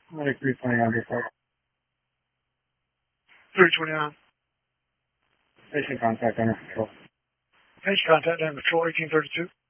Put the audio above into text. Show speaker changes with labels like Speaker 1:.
Speaker 1: Medic 329 report.
Speaker 2: 329.
Speaker 1: Patient contact under control.
Speaker 2: Patient contact under control, 1832.